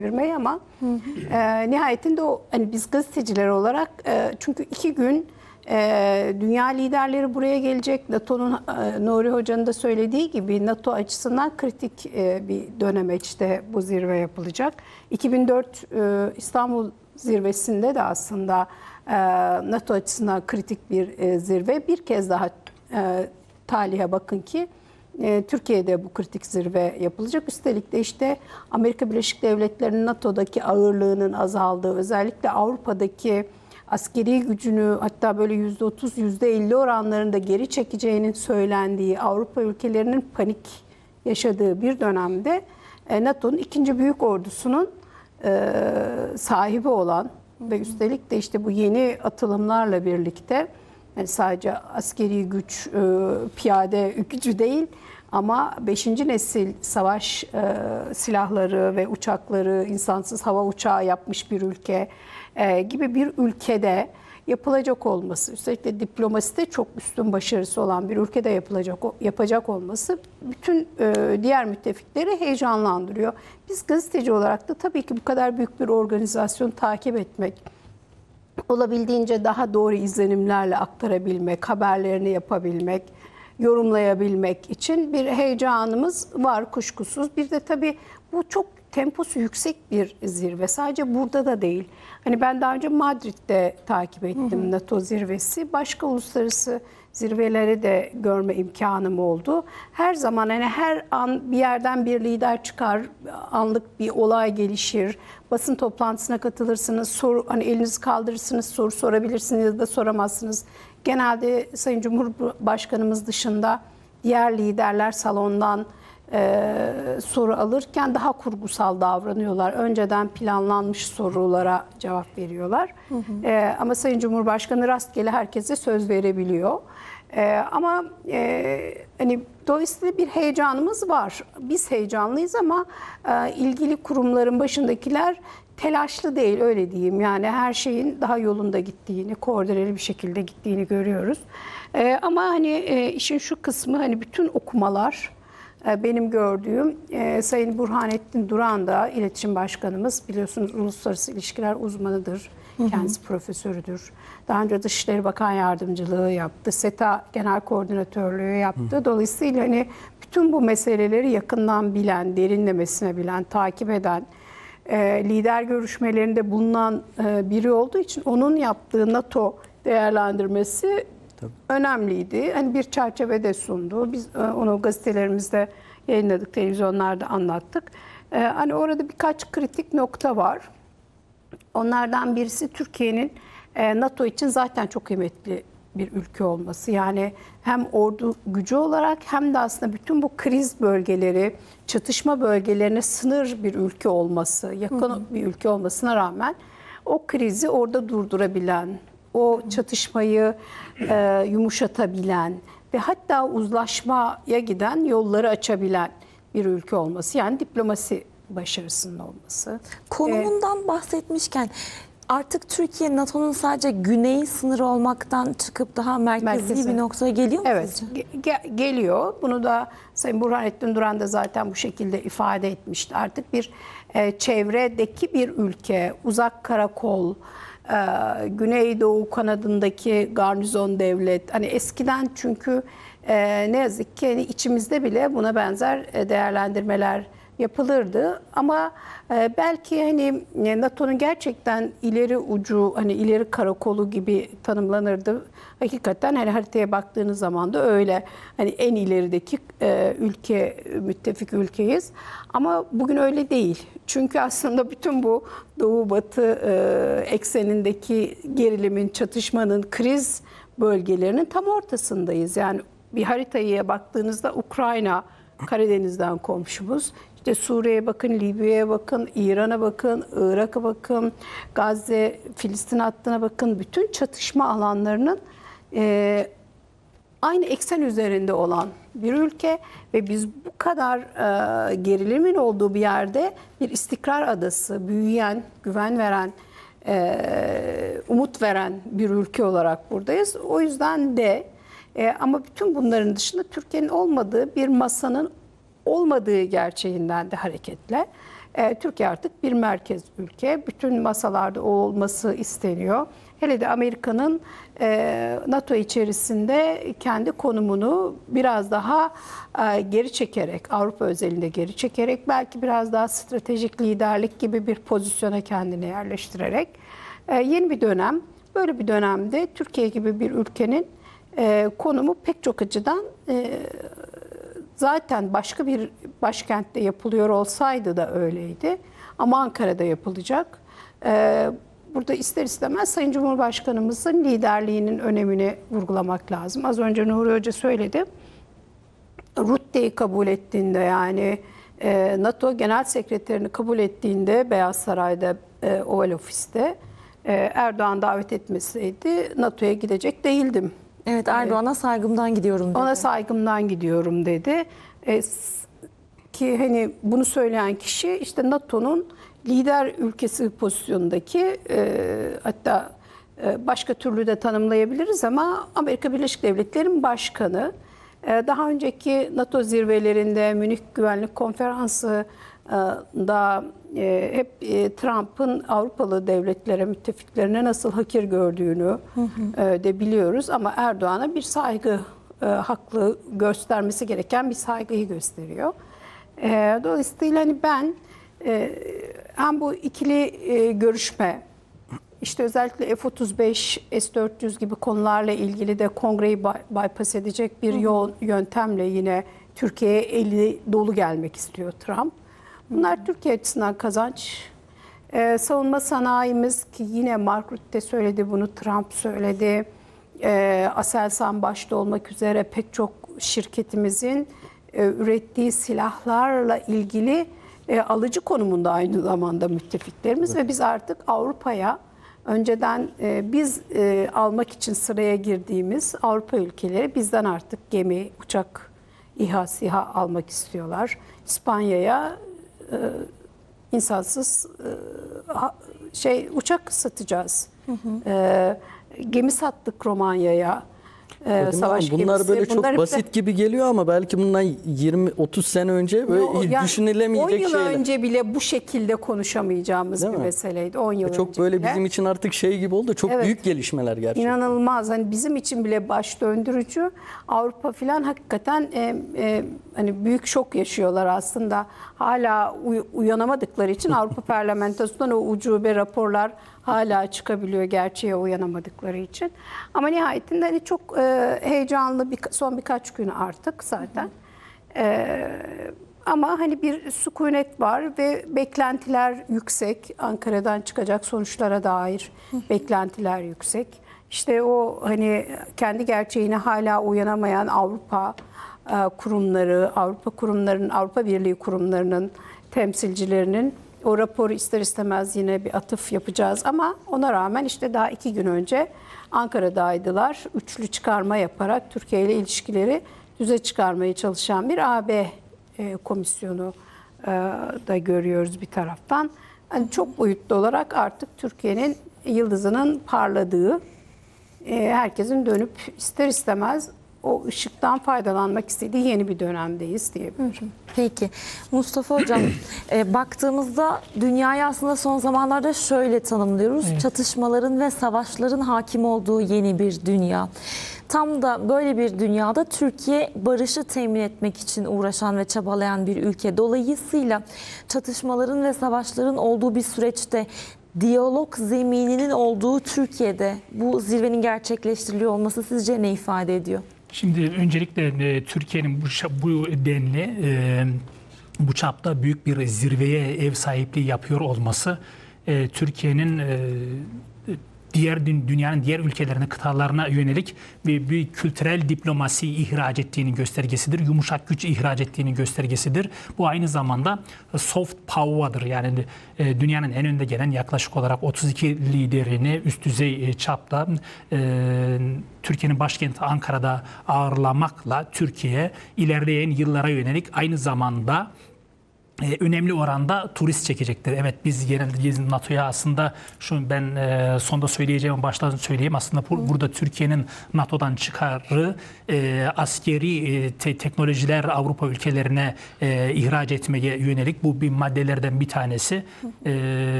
çevirmeyi ama nihayetinde o hani biz gazeteciler olarak çünkü 2 gün dünya liderleri buraya gelecek. NATO'nun Nuri Hoca'nın da söylediği gibi NATO açısından kritik bir dönemeçte bu zirve yapılacak. 2004 İstanbul zirvesinde de aslında NATO açısından kritik bir zirve. Bir kez daha talihe bakın ki Türkiye'de bu kritik zirve yapılacak. Üstelik de işte Amerika Birleşik Devletleri'nin NATO'daki ağırlığının azaldığı, özellikle Avrupa'daki askeri gücünü hatta böyle %30, %50 oranlarında geri çekeceğinin söylendiği, Avrupa ülkelerinin panik yaşadığı bir dönemde NATO'nun ikinci büyük ordusunun sahibi olan ve üstelik de işte bu yeni atılımlarla birlikte yani sadece askeri güç, piyade gücü değil ama 5. nesil savaş silahları ve uçakları, insansız hava uçağı yapmış bir ülke gibi bir ülkede yapılacak olması, üstelik de diplomaside çok üstün başarısı olan bir ülkede yapacak olması bütün diğer müttefikleri heyecanlandırıyor. Biz gazeteci olarak da tabii ki bu kadar büyük bir organizasyonu takip etmek, olabildiğince daha doğru izlenimlerle aktarabilmek, haberlerini yapabilmek, yorumlayabilmek için bir heyecanımız var kuşkusuz. Bir de tabii bu çok temposu yüksek bir zirve. Sadece burada da değil. Hani ben daha önce Madrid'de takip ettim NATO zirvesi. Başka uluslararası zirveleri de görme imkanım oldu. Her zaman hani her an bir yerden bir lider çıkar, anlık bir olay gelişir. Basın toplantısına katılırsınız, soru hani elinizi kaldırırsınız, soru sorabilirsiniz ya da soramazsınız. Genelde Sayın Cumhurbaşkanımız dışında diğer liderler salondan soru alırken daha kurgusal davranıyorlar. Önceden planlanmış sorulara cevap veriyorlar. Ama Sayın Cumhurbaşkanı rastgele herkese söz verebiliyor. Ama hani dolayısıyla bir heyecanımız var. Biz heyecanlıyız ama ilgili kurumların başındakiler telaşlı değil, öyle diyeyim. Yani her şeyin daha yolunda gittiğini, koordineli bir şekilde gittiğini görüyoruz. Ama hani işin şu kısmı, hani bütün okumalar, benim gördüğüm Sayın Burhanettin Duran da iletişim başkanımız, biliyorsunuz uluslararası ilişkiler uzmanıdır. Kendisi profesörüdür. Daha önce Dışişleri Bakan Yardımcılığı yaptı. SETA Genel Koordinatörlüğü yaptı. Dolayısıyla hani bütün bu meseleleri yakından bilen, derinlemesine bilen, takip eden, lider görüşmelerinde bulunan biri olduğu için onun yaptığı NATO değerlendirmesi önemliydi. Hani bir çerçevede sundu. Biz onu gazetelerimizde yayınladık, televizyonlarda anlattık. Hani orada birkaç kritik nokta var. Onlardan birisi Türkiye'nin NATO için zaten çok kıymetli bir ülke olması. Yani hem ordu gücü olarak hem de aslında bütün bu kriz bölgeleri, çatışma bölgelerine sınır bir ülke olması, yakın bir ülke olmasına rağmen o krizi orada durdurabilen, o çatışmayı yumuşatabilen ve hatta uzlaşmaya giden yolları açabilen bir ülke olması. Yani diplomasi başarısının olması. Konumundan bahsetmişken artık Türkiye NATO'nun sadece güney sınırı olmaktan çıkıp daha merkezi bir noktaya geliyor mu sizce? Evet, geliyor. Bunu da Sayın Burhanettin Duran da zaten bu şekilde ifade etmişti. Artık bir çevredeki bir ülke, uzak karakol, Güneydoğu kanadındaki garnizon devlet. Hani eskiden çünkü ne yazık ki hani içimizde bile buna benzer değerlendirmeler yapılırdı ama belki hani NATO'nun gerçekten ileri ucu, hani ileri karakolu gibi tanımlanırdı. Hakikaten hani haritaya baktığınız zaman da öyle. Hani en ilerideki ülke, müttefik ülkeyiz. Ama bugün öyle değil. Çünkü aslında bütün bu Doğu-Batı eksenindeki gerilimin, çatışmanın, kriz bölgelerinin tam ortasındayız. Yani bir haritaya baktığınızda Ukrayna, Karadeniz'den komşumuz. İşte Suriye'ye bakın, Libya'ya bakın, İran'a bakın, Irak'a bakın, Gazze, Filistin hattına bakın. Bütün çatışma alanlarının aynı eksen üzerinde olan bir ülke ve biz bu kadar gerilimin olduğu bir yerde bir istikrar adası, büyüyen, güven veren, umut veren bir ülke olarak buradayız. O yüzden de ama bütün bunların dışında Türkiye'nin olmadığı bir masanın olmadığı gerçeğinden de hareketle Türkiye artık bir merkez ülke. Bütün masalarda o olması isteniyor. Hele de Amerika'nın NATO içerisinde kendi konumunu biraz daha geri çekerek, Avrupa özelinde geri çekerek, belki biraz daha stratejik liderlik gibi bir pozisyona kendini yerleştirerek yeni bir dönem, böyle bir dönemde Türkiye gibi bir ülkenin konumu pek çok açıdan zaten başka bir başkentte yapılıyor olsaydı da öyleydi. Ama Ankara'da yapılacak. Burada ister istemez Sayın Cumhurbaşkanımızın liderliğinin önemini vurgulamak lazım. Az önce Nuri Hoca söyledi. Rutte'yi kabul ettiğinde, yani NATO Genel Sekreterini kabul ettiğinde Beyaz Saray'da, Oval Ofis'te Erdoğan davet etmeseydi NATO'ya gidecek değildim. Evet, Erdoğan'a saygımdan gidiyorum dedi. Ona saygımdan gidiyorum dedi. Ki hani bunu söyleyen kişi işte NATO'nun lider ülkesi pozisyondaki, hatta başka türlü de tanımlayabiliriz ama Amerika Birleşik Devletleri'nin başkanı. Daha önceki NATO zirvelerinde, Münih Güvenlik Konferansı'nda hep Trump'ın Avrupalı devletlere, müttefiklerine nasıl hakir gördüğünü de biliyoruz. Ama Erdoğan'a bir saygı, haklı göstermesi gereken bir saygıyı gösteriyor. Dolayısıyla hani ben hem bu ikili görüşme, işte özellikle F-35, S-400 gibi konularla ilgili de kongreyi bypass edecek bir yöntemle yine Türkiye'ye eli dolu gelmek istiyor Trump. Bunlar Türkiye açısından kazanç. Savunma sanayimiz, ki yine Mark Rutte söyledi bunu, Trump söyledi. Aselsan başta olmak üzere pek çok şirketimizin ürettiği silahlarla ilgili alıcı konumunda aynı zamanda müttefiklerimiz. Evet. Ve biz artık Avrupa'ya önceden biz almak için sıraya girdiğimiz Avrupa ülkeleri bizden artık gemi, uçak, İHA, SİHA almak istiyorlar. İspanya'ya insansız uçak satacağız. Gemi sattık Romanya'ya. Savaş bunlar gemisi. böyle çok basit gibi geliyor ama belki bundan 20-30 sene önce böyle yani düşünülemeyecek 10 yıl şeyler. önce bile bu şekilde konuşamayacağımız Değil bir mi? meseleydi. 10 yıl Çok önce böyle bile. bizim için artık şey gibi oldu. Çok Evet. büyük gelişmeler gerçekten. İnanılmaz. Hani bizim için bile baş döndürücü. Avrupa filan hakikaten hani büyük şok yaşıyorlar aslında. Hala uyanamadıkları için Avrupa Parlamentosu'ndan o ucube raporlar hala çıkabiliyor, gerçeğe uyanamadıkları için. Ama nihayetinde hani çok heyecanlı son birkaç gün artık zaten. Ama hani bir sükunet var ve beklentiler yüksek. Ankara'dan çıkacak sonuçlara dair beklentiler yüksek. İşte o hani kendi gerçeğine hala uyanamayan Avrupa kurumları, Avrupa Birliği kurumlarının temsilcilerinin o raporu ister istemez yine bir atıf yapacağız. Ama ona rağmen işte daha 2 gün önce Ankara'daydılar. Üçlü çıkarma yaparak Türkiye ile ilişkileri düze çıkarmaya çalışan bir AB komisyonu da görüyoruz bir taraftan. Yani çok boyutlu olarak artık Türkiye'nin yıldızının parladığı, herkesin dönüp ister istemez o ışıktan faydalanmak istediği yeni bir dönemdeyiz diyebilirim. Peki Mustafa Hocam, baktığımızda dünyayı aslında son zamanlarda şöyle tanımlıyoruz. Evet. Çatışmaların ve savaşların hakim olduğu yeni bir dünya. Tam da böyle bir dünyada Türkiye barışı temin etmek için uğraşan ve çabalayan bir ülke. Dolayısıyla çatışmaların ve savaşların olduğu bir süreçte diyalog zemininin olduğu Türkiye'de bu zirvenin gerçekleştiriliyor olması sizce ne ifade ediyor? Şimdi öncelikle Türkiye'nin bu denli, bu çapta büyük bir zirveye ev sahipliği yapıyor olması Türkiye'nin dünyanın diğer ülkelerine, kıtalarına yönelik bir kültürel diplomasi ihraç ettiğinin göstergesidir. Yumuşak güç ihraç ettiğinin göstergesidir. Bu aynı zamanda soft power'dır. Yani dünyanın en önde gelen yaklaşık olarak 32 liderini üst düzey çapta Türkiye'nin başkenti Ankara'da ağırlamakla Türkiye ilerleyen yıllara yönelik aynı zamanda önemli oranda turist çekecektir. Evet, biz genelde NATO'ya aslında ben sonda söyleyeceğim, baştan söyleyeyim. Aslında burada Türkiye'nin NATO'dan çıkarı askeri teknolojiler Avrupa ülkelerine ihraç etmeye yönelik, bu bir maddelerden bir tanesi.